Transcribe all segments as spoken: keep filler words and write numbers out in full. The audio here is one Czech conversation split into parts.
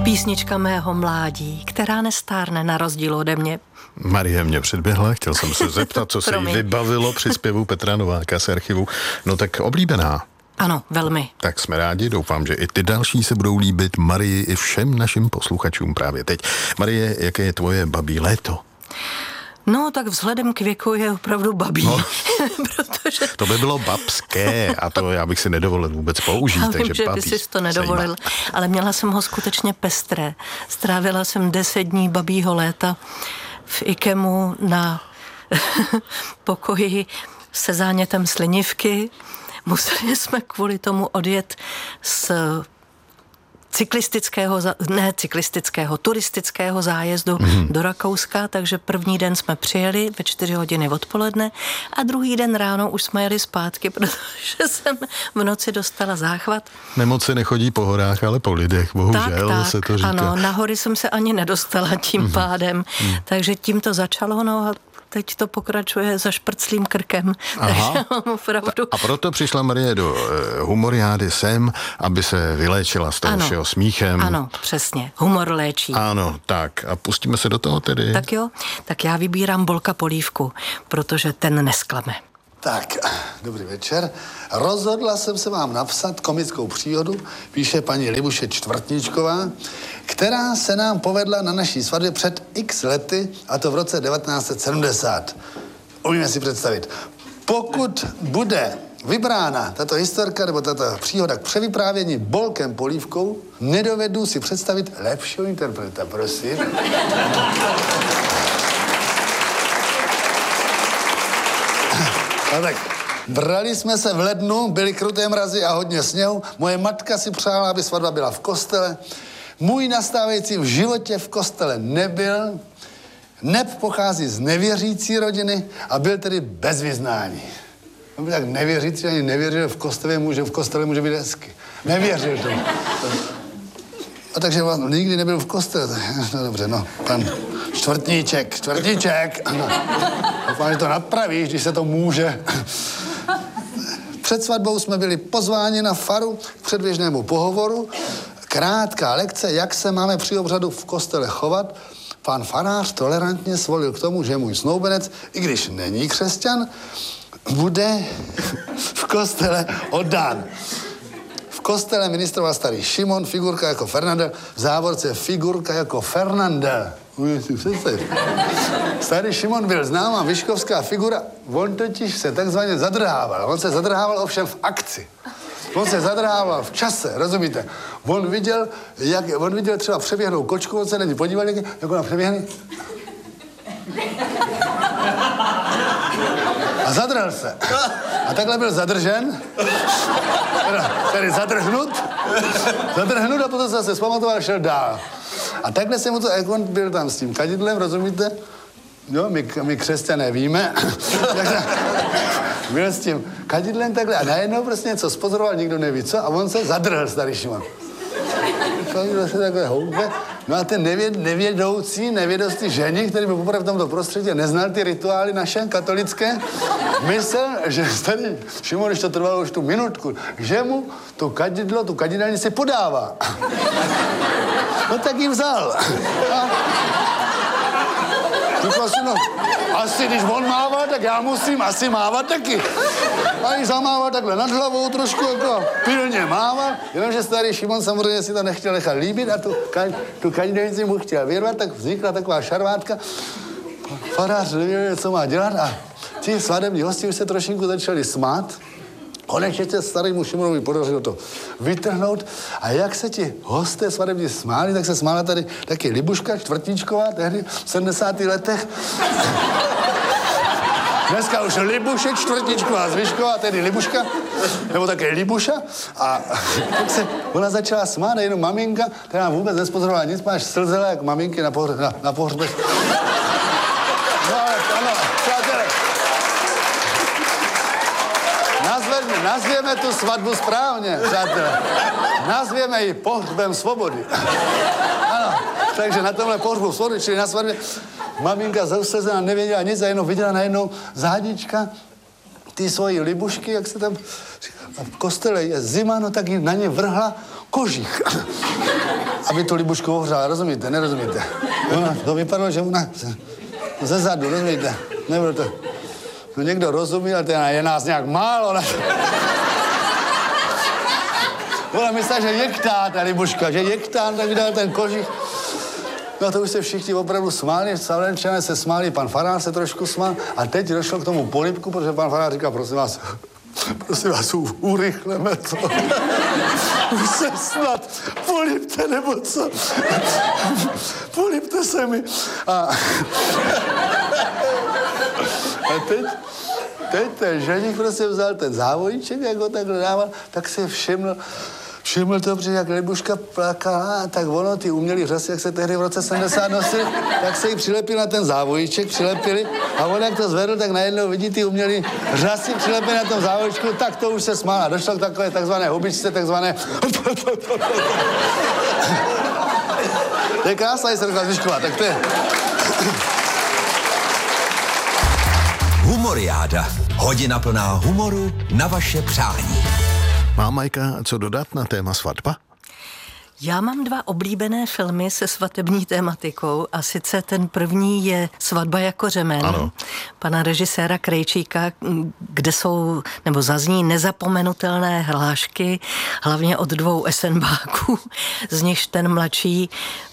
Písnička mého mládí, která nestárne na rozdíl ode mě. Marie mě předběhla, chtěl jsem se zeptat, co se jí vybavilo při zpěvu Petra Nováka z archivu. No tak oblíbená. Ano, velmi. Tak jsme rádi, doufám, že i ty další se budou líbit Marii i všem našim posluchačům právě teď. Marie, jaké je tvoje babí léto? No, tak vzhledem k věku je opravdu babí. No, protože... To by bylo babské a to já bych si nedovolil vůbec použít. Já vím, takže že babí. by si to nedovolil, Zajímá. ale měla jsem ho skutečně pestré. Strávila jsem deset dní babího léta v Ikemu na pokoji se zánětem slinivky. Museli jsme kvůli tomu odjet z cyklistického, ne cyklistického, turistického zájezdu mm. do Rakouska, takže první den jsme přijeli ve čtyři hodiny odpoledne a druhý den ráno už jsme jeli zpátky, protože jsem v noci dostala záchvat. Nemoci nechodí po horách, ale po lidech, bohužel tak, tak, se to říká. Ano, na hory jsem se ani nedostala tím mm. pádem, mm. takže tím to začalo, no a teď to pokračuje za šprclým krkem. Aha. Opravdu. A proto přišla Marie do uh, humoriády sem, aby se vyléčila z toho ano. všeho smíchem. Ano, přesně. Humor léčí. Ano, tak. A pustíme se do toho tedy. Tak jo, tak já vybírám Bolka Polívku, protože ten nesklame. Tak, dobrý večer. Rozhodla jsem se vám napsat komickou příhodu, píše paní Libuše Čtvrtničková, která se nám povedla na naší svatbě před x lety, a to v roce devatenáct set sedmdesát. Umíme si představit. Pokud bude vybrána tato historka nebo tato příhoda k převyprávění Bolkem Polívkou, nedovedu si představit lepšího interpreta, prosím. No tak, brali jsme se v lednu, byly kruté mrazy a hodně sněhu. Moje matka si přála, aby svatba byla v kostele. Můj nastávající v životě v kostele nebyl. Neb pochází z nevěřící rodiny a byl tedy bez vyznání. On byl tak nevěřící, ani nevěřil, v kostele může, v kostele může být hezky. Nevěřil tomu. A takže on nikdy nebyl v kostele. No dobře, no, pan Čtvrtníček, Čtvrtníček. No. Doufám, že to napravíš, když se to může. Před svatbou jsme byli pozváni na faru k předběžnému pohovoru. Krátká lekce, jak se máme při obřadu v kostele chovat. Pan farář tolerantně svolil k tomu, že můj snoubenec, i když není křesťan, bude v kostele oddán. V kostele ministroval starý Šimon, figurka jako Fernandel, v závorce figurka jako Fernandel. Můžete si představit. Starý Šimon byl známá vyškovská figura, on totiž se takzvaně zadrhával. On se zadrhával ovšem v akci. On se zadrhával v čase, rozumíte? On viděl, jak, on viděl třeba přeběhnou kočku, on se na ní podíval, jak, jak ona přeběhne. A zadrhl se. A takhle byl zadržen, tedy zadrhnut, zadrhnut a potom se zase zpamatoval a šel dál. A takhle se mu to, jak on byl tam s tím kadidlem, rozumíte? Jo, my, my křesťané víme. Byl s tím kadidlem takhle a najednou prostě něco spozoroval, nikdo neví co, a on se zadrhl, starý Šimon. Se takhle houpe. No a ten nevěd, nevědoucí, nevědostý ženich, který byl poprvé v tomto prostředí a neznal ty rituály naše katolické, myslel, že starý Šimon, když to trvalo už tu minutku, že mu to kadidlo, tu kadidelnici podává. No tak ji vzal. A... Říkal si, no, asi když on mával, tak já musím asi mávat taky. A jí zamával takhle nad hlavou trošku, jako pilně mával, jenomže starý Šimon samozřejmě si to nechtěl nechat líbit a tu, tu kadidelnici mu chtěl vyrvat, tak vznikla taková šarvátka. Farář nevěděl, co má dělat a ti svatební hosti už se trošinku začali smát. Konečně se starému Šimonovi podařilo to vytrhnout a jak se ti hosté svatební smáli, tak se smála tady taky Libuška Čtvrtničková, tehdy v sedmdesátých letech. Dneska už Libuše Čtvrtničková Zvyšková, tedy Libuška, nebo také Libuša. A tak se ona začala smát a jenom maminka, která vůbec nespozorovala nic, máš slzela jak maminky na, pohř- na, na pohřbech. No ale ano, přátelé. Nazvěme, nazvěme tu svatbu správně, přátelé. Nazvěme ji pohřbem svobody. Ano, takže na tomhle pohřbu svobody, čili na svatbě, maminka zauslzená nevěděla nic a jenom viděla najednou zádička ty svoji Libušky, jak se tam... A v kostele je zima, no tak ji na ně vrhla kožich, aby tu Libušku ohřála, rozumíte, nerozumíte? Ona, to vypadalo, že ona ze zadu, rozumíte? Nebylo to... No někdo rozumí, ale ten je nás nějak málo. Ne? Ona myslela, že jektá ta Libuška, že jektá, tak vydal ten kožich. No to už se všichni opravdu smáli, Slavenčané se smáli, pan farář se trošku smál a teď došlo k tomu polibku, protože pan farář říká, prosím vás, prosím vás, urychleme to. Už se snad polibte, nebo co? Polibte se mi. A, a teď, teď ten ženich prostě vzal ten závojíček, jak ho takhle dával, tak se všiml, Všiml to, protože jak Libuška plakala, tak ono, ty umělý řasy, jak se tehdy v roce sedmdesát nosili, tak se jí přilepil na ten závojíček, přilepili a on jak to zvedl, tak najednou vidí ty umělý řasy přilepili na tom závojíčku, tak to už se smála. Došlo k takové takzvané hubičce, takzvané... To je krásná historka Zvyšková, tak to je... Humoriáda. Hodina plná humoru na vaše přání. Má Majka co dodat na téma svatba? Já mám dva oblíbené filmy se svatební tématikou a sice ten první je Svatba jako řemen, ano. Pana režiséra Krejčíka, kde jsou, nebo zazní nezapomenutelné hlášky, hlavně od dvou esenbáků, z nichž ten mladší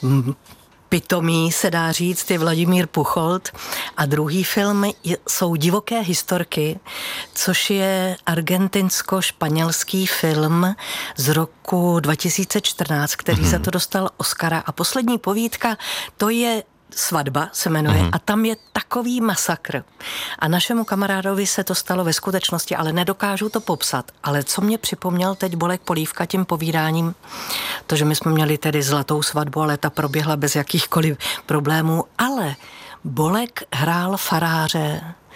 pitomý, se dá říct, je Vladimír Pucholt. A druhý film jsou Divoké historky, což je argentinsko-španělský film z roku dva tisíce čtrnáct, který mm-hmm. za to dostal Oscara. A poslední povídka, to je Svatba se jmenuje mm-hmm. a tam je takový masakr. A našemu kamarádovi se to stalo ve skutečnosti, ale nedokážu to popsat. Ale co mě připomněl teď Bolek Polívka tím povídáním, to, že my jsme měli tedy zlatou svatbu, ale ta proběhla bez jakýchkoliv problémů, ale Bolek hrál faráře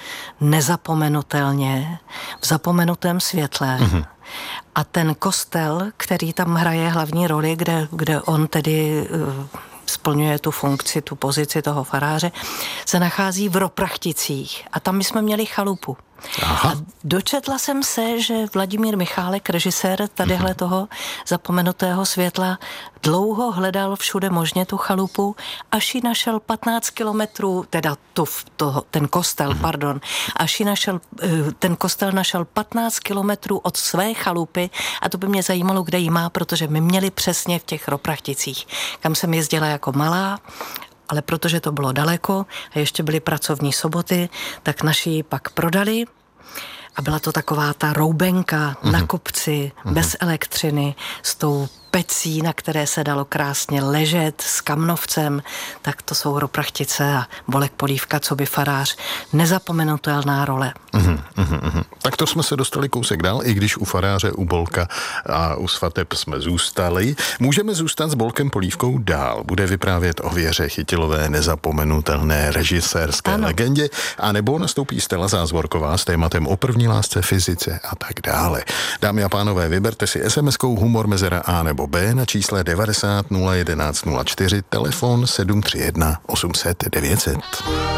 nezapomenutelně, v zapomenutém světle. Mm-hmm. A ten kostel, který tam hraje hlavní roli, kde, kde on tedy splňuje tu funkci, tu pozici toho faráře, se nachází v Roprachticích. A tam my jsme měli chalupu. Aha. A dočetla jsem se, že Vladimír Michálek, režisér tadyhle toho zapomenutého světla, dlouho hledal všude možně tu chalupu, až ji našel patnáct kilometrů, teda tu, to, ten kostel, mm. pardon, až ji našel, ten kostel našel patnáct kilometrů od své chalupy a to by mě zajímalo, kde ji má, protože my měli přesně v těch Roprachticích, kam jsem jezdila jako malá, ale protože to bylo daleko a ještě byly pracovní soboty, tak naši ji pak prodali a byla to taková ta roubenka mm-hmm. na kopci, mm-hmm. bez elektřiny, s tou pecí, na které se dalo krásně ležet, s kamnovcem, tak to jsou Roprachtice a Bolek Polívka, co by farář, nezapomenutelná role. Mm-hmm, mm-hmm. Tak to jsme se dostali kousek dál, i když u faráře, u Bolka a u svateb jsme zůstali. Můžeme zůstat s Bolkem Polívkou dál. Bude vyprávět o Věře Chytilové, nezapomenutelné režisérské ano. legendě, a nebo nastoupí Stella Zázvorková s tématem o první lásce, fyzice a tak dále. Dámy a pánové, vyberte si es em eskou humor mezera A nebo B na čísle devadesát nula jedenáct nula čtyři, telefon sedm tři jedna osm set devět set.